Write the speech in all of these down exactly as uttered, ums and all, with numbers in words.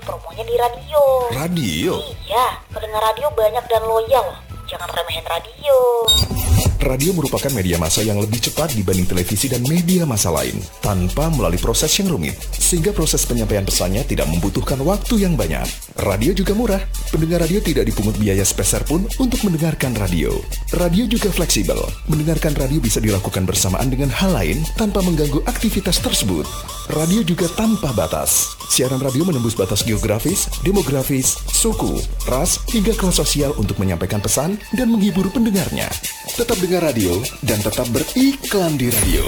promonya di radio. Radio? Iya, pendengar radio banyak dan loyal. Jangan remehin radio. Radio merupakan media massa yang lebih cepat dibanding televisi dan media massa lain, tanpa melalui proses yang rumit, sehingga proses penyampaian pesannya tidak membutuhkan waktu yang banyak. Radio juga murah. Pendengar radio tidak dipungut biaya sepeser pun untuk mendengarkan radio. Radio juga fleksibel. Mendengarkan radio bisa dilakukan bersamaan dengan hal lain tanpa mengganggu aktivitas tersebut. Radio juga tanpa batas. Siaran radio menembus batas geografis, demografis, suku, ras, hingga kelas sosial untuk menyampaikan pesan dan menghibur pendengarnya. Tetap dengar radio dan tetap beriklan di radio.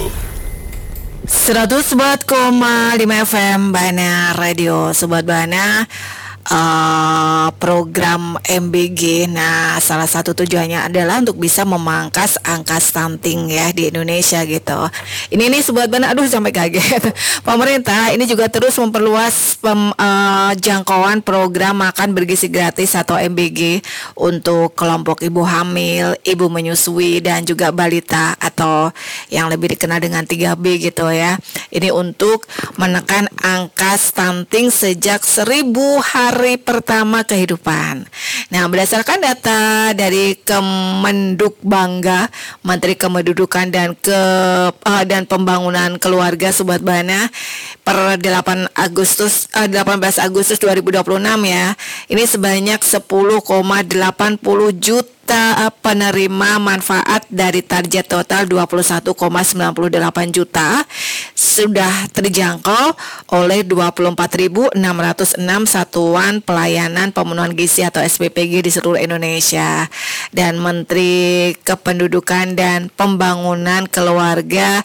seratus empat koma lima F M Bana Radio. Sobat Bana, uh, program M B G. Nah, salah satu tujuannya adalah untuk bisa memangkas angka stunting ya di Indonesia gitu. Ini nih Sobat Bana, aduh sampai kaget. Pemerintah ini juga terus memperluas pem, uh, jangkauan program makan bergizi gratis atau M B G untuk kelompok ibu hamil, ibu menyusui dan juga balita atau yang lebih dikenal dengan tiga B gitu ya. Ini untuk menekan angka stunting sejak seribu hari pertama kehidupan. Nah, berdasarkan data dari Kemenduk Bangga, Menteri Kependudukan dan ke uh, dan Pembangunan Keluarga Sobat Bana, per delapan Agustus uh, delapan belas Agustus dua ribu dua puluh enam ya. Ini sebanyak sepuluh koma delapan puluh juta penerima manfaat dari target total dua puluh satu koma sembilan delapan juta sudah terjangkau oleh dua puluh empat ribu enam ratus enam satuan pelayanan pemenuhan gizi atau S P P G di seluruh Indonesia. Dan Menteri Kependudukan dan Pembangunan Keluarga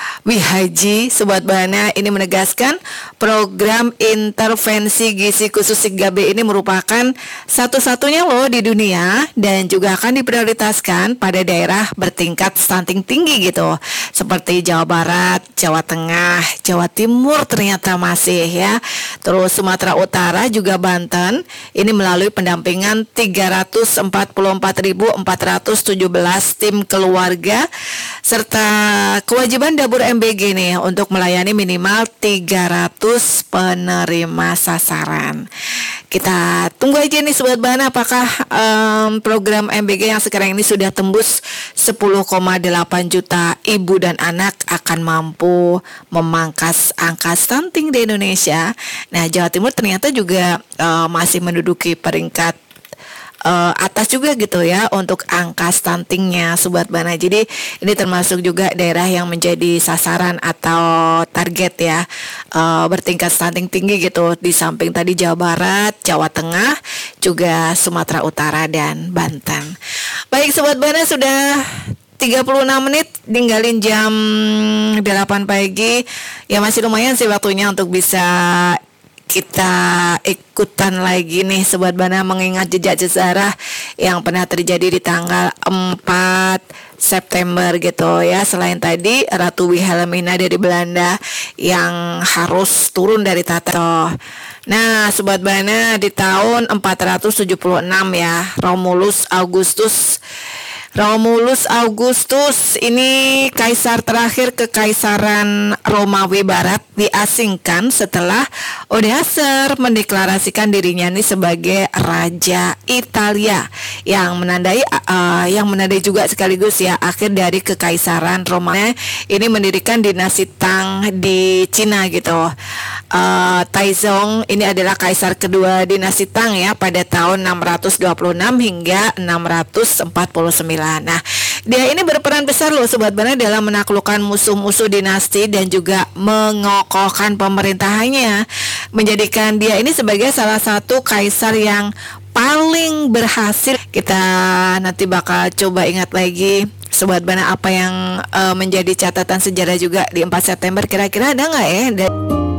Wihaji Sobat Bana ini menegaskan program intervensi gizi khusus tiga B ini merupakan satu-satunya loh di dunia dan juga akan diprioritaskan pada daerah bertingkat stunting tinggi gitu, seperti Jawa Barat, Jawa Tengah, Jawa Timur ternyata masih ya. Terus Sumatera Utara juga Banten ini melalui pendampingan tiga ratus empat puluh empat ribu empat ratus tujuh belas tim keluarga serta kewajiban dapur M B G nih untuk melayani minimal tiga ratus penerima sasaran. Kita tunggu aja nih Sobat Bana, apakah um, program M B G yang sekarang ini sudah tembus sepuluh koma delapan juta ibu dan anak akan mampu memangkas angka stunting di Indonesia. Nah, Jawa Timur ternyata juga uh, masih menduduki peringkat Uh, atas juga gitu ya untuk angka stuntingnya Sobat Bana. Jadi ini termasuk juga daerah yang menjadi sasaran atau target ya uh, bertingkat stunting tinggi gitu, di samping tadi Jawa Barat, Jawa Tengah, juga Sumatera Utara dan Banten. Baik Sobat Bana, sudah tiga puluh enam menit ninggalin jam delapan pagi. Ya masih lumayan sih waktunya untuk bisa kita ikutan lagi nih Sobat Bana, mengingat jejak sejarah yang pernah terjadi di tanggal empat September gitu ya. Selain tadi Ratu Wilhelmina dari Belanda yang harus turun dari tahta. Nah Sobat Bana, di tahun empat ratus tujuh puluh enam ya, Romulus Augustus Romulus Augustus ini kaisar terakhir Kekaisaran Romawi Barat diasingkan setelah Odoacer mendeklarasikan dirinya ini sebagai Raja Italia yang menandai uh, yang menandai juga sekaligus ya akhir dari Kekaisaran Romawi. Ini mendirikan dinasti Tang di Cina gitu. Uh, Taizong ini adalah kaisar kedua dinasti Tang ya pada tahun enam ratus dua puluh enam hingga enam ratus empat puluh sembilan. Nah, dia ini berperan besar loh Sobat Bana dalam menaklukkan musuh-musuh dinasti dan juga mengokohkan pemerintahannya, menjadikan dia ini sebagai salah satu kaisar yang paling berhasil. Kita nanti bakal coba ingat lagi Sobat Bana apa yang uh, menjadi catatan sejarah juga di empat September, kira-kira ada nggak ya?